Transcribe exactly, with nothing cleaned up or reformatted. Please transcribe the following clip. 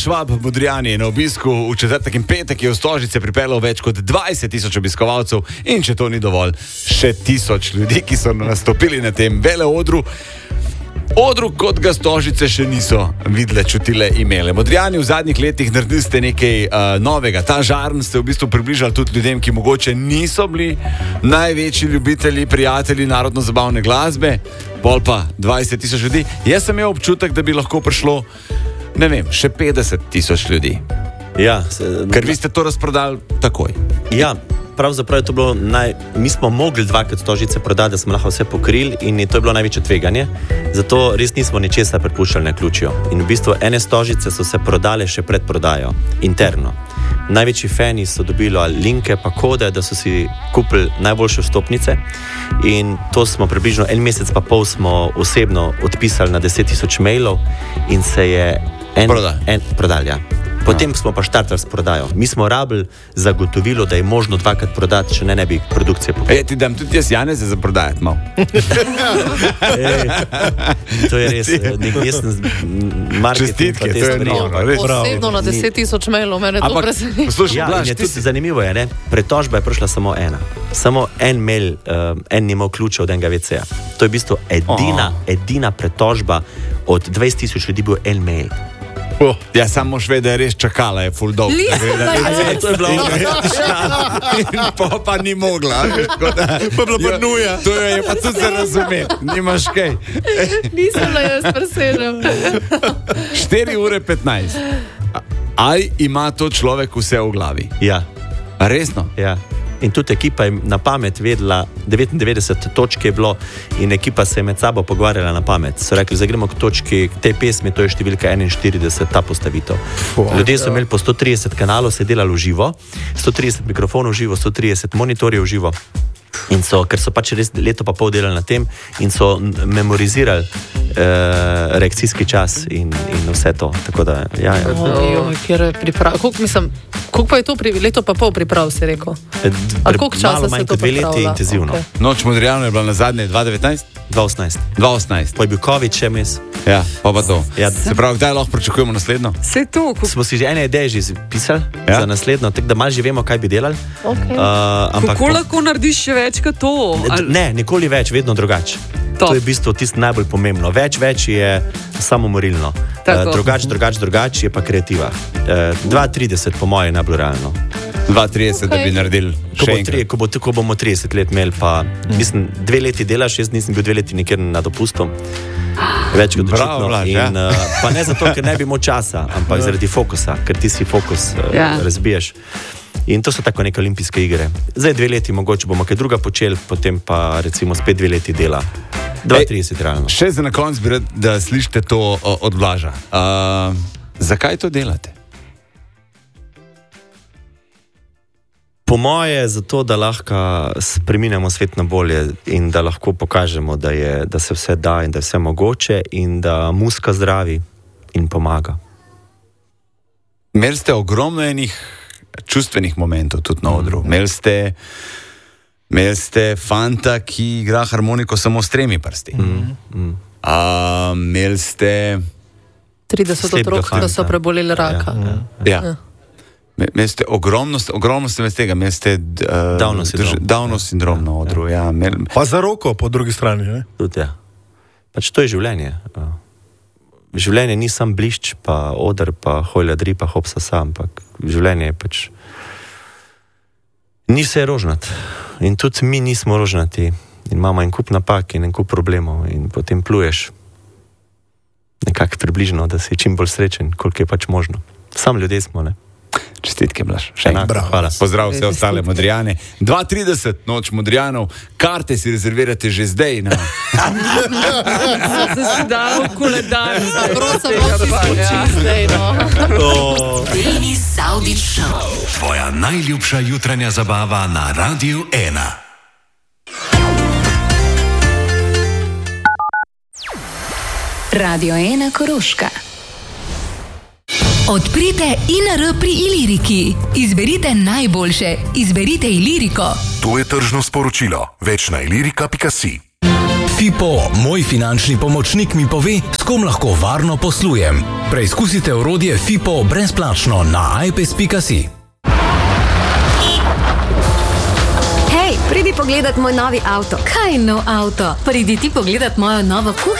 Švab Modrijani je na obisku v četrtek in petek je v Stožice pripeljal več kot dvajset tisoč obiskovalcev in če to ni dovolj, še tisoč ljudi, ki so nastopili na tem veleodru. Odru, kot ga Stožice še niso videle, čutile, imele. Modrijani, v zadnjih letih naredili ste nekaj uh, novega. Ta žarn ste v bistvu približali tudi ljudem, ki mogoče niso bili največji ljubitelji, prijatelji narodno-zabavne glasbe. Pol pa dvajset tisoč ljudi. Jaz sem imel občutek, da bi lahko prišlo, ne vem, še petdeset tisoč ljudi. Ja, se, Ker vi ste to razprodali takoj. Ja, pravzaprav je to bilo naj... Mi smo mogli dvakrat Stožice prodati, da smo lahko vse pokrili in to je bilo največje tveganje. Zato res nismo ničesar prepuščali na ključjo. In v bistvu ene Stožice so se prodale še pred prodajo, interno. Največji fani so dobili linke pa kode, da so si kupili najboljše vstopnice in to smo približno en mesec pa pol smo osebno odpisali na deset tisoč mailov in se je en... Prodal. En, prodal, ja. Potem smo pa štartali s prodajo. Mi smo rabili zagotovilo, da je možno dvakrat prodati, če ne, ne bi produkcije pokrili. E, ti dam tudi jaz Janeze za prodajati malo. Ej, to je res, nek jesen marketing. Čestitke, to je noro. Osebno na deset tisoč mailov, mene to preseneča. Poslušaj, Ja, Blaž, in je ti tudi si... zanimivo je, ne? Pretožba je prišla samo ena. Samo en mail, uh, en ni imel ključa od enega veceja. To je v bistvu edina, Oh. edina pretožba od dvajset tisoč ljudi bil en mail. Oh, ja, samo moš vedeti, da je res čakala, je full dog. Ja, to je bilo In pa, pa ni mogla. Da, pa bila pa nuja. To je pa tudi za razumeti. Nimaš kaj. Nisem bila jaz presežem. štiri ure petnajst. Ali ima to človek vse v glavi? Ja, A resno? ja. In tudi ekipa je na pamet vedela, devetindevetdeset točk je bilo in ekipa se je med sabo pogovarjala na pamet. So rekli, zdaj gremo k točki te pesmi, to je številka enainštirideset, ta postavitev. Ljudje so imeli po sto trideset kanalov, se delali v živo, sto trideset mikrofonov v živo, sto trideset monitorjev v živo. In so, ker so pač res leto pa pol delali na tem in so memorizirali uh, reakcijski čas in, in vse to. Tako da, ja, ja. Ojoj, kjer je priprav. Koliko, mislim, koliko pa je to pri, leto pa pol priprav, si rekel? A koliko časa Malo se manj to kot dve leti pripravlja? intenzivno. Okay. Noč Modrijana je bila na zadnje dva devetnajst? dva osemnajst. dva osemnajst. Pa je bil COVID še mes. Ja, pa pa to. Ja. Se pravi, kdaj lahko pričakujemo naslednjo? Vse to, ko, Smo si že ene ideje že pisali Ja. ja? za naslednjo, tako da malo že vemo, kaj bi delali. Okay. Uh, ampak kako lahko narediš še več kot to? Ali- Ne, nikoli več, vedno drugače. Top. To je v bistvu tisto najbolj pomembno. Več, več je samomorilno. Tako. Uh, drugač, drugač, drugač je pa kreativa. Uh, dva trideset po moje je najbolj realno. dva trideset, da bi naredili Ko, še bo enkrat. tri, ko, bo, ko bomo trideset let imeli, pa mm. mislim, dve leti delaš, jaz nisem bil dve leti nikjer na dopustu. Več kot Bravo, očitno. Blaž, In, ja. uh, pa ne zato, ker ne bi imel časa, ampak zaradi fokusa, ker ti si fokus uh, Ja. razbiješ. In to so tako neke olimpijske igre. Zdaj dve leti, mogoče bomo kaj druga počeli, potem pa recimo spet dve leti dela. dva trideset realno. Še za na konc bi rad, da slišite to o, od Blaža. Uh, zakaj to delate? Po moje zato, da lahko spreminjamo svet na bolje in da lahko pokažemo, da, je, da se vse da in da je vse mogoče in da muska zdravi in pomaga. Imeli ste ogromno enih čustvenih momentov tudi na odru. Imeli ste, imeli ste fanta, ki igra harmoniko samo s tremi prsti. Mm, mm. A, imeli ste... trideset Slepega otrok, fanta. da so preboleli raka. Ja, ja. Ja. Me- Imeli ste ogromno, ogromno ste iz tega, imeli ste uh, Downov sindrom. Downov sindrom na odru. Ja, imeli, Pa za roko po drugi strani, ne? Tudi, ja. Pač to je življenje. Življenje ni sam blišč, pa oder, pa hojladri, pa hopsa sam, ampak življenje je pač... Ni vse rožnat. In tudi mi nismo rožnati. In imamo en kup napak in en kup problemov in potem pluješ nekako približno, da si čim bolj srečen, koliko je pač možno. Sam ljudje smo, ne? čestitke, Blaž. Še Enako, enkrat. hvala. Pozdrav vse ostale Modrijane. dva trideset, noč Modrijanov. Karte si rezervirate že zdaj. Na... Se si dal v koledar. Prosim, prosim, spoči zdaj, no. Denis Saudić Show. Tvoja najljubša jutranja zabava na Radiu ena. Radio ena Koroška. Odprite I N R pri Iliriki. Izberite najboljše. Izberite Iliriko. To je tržno sporočilo. Več na ilirika pika si. Fipo, moj finančni pomočnik mi pove, s kom lahko varno poslujem. Preizkusite orodje Fipo brezplačno na i p e s pika si. Hej, pridi pogledat moj novi avto. Kaj nov avto? Pridi ti pogledat mojo novo kuhinjo.